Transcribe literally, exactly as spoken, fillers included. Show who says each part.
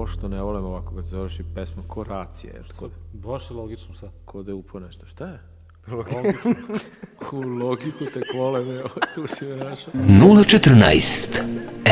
Speaker 1: pošto ne volim ovako kad završi pesma, ko racija. Kod,
Speaker 2: baš je logično, šta?
Speaker 1: ko da je upo nešto. Šta je?
Speaker 2: Logično.
Speaker 1: U logiku te kole, me, tu si me našao.
Speaker 3: nula četrnaest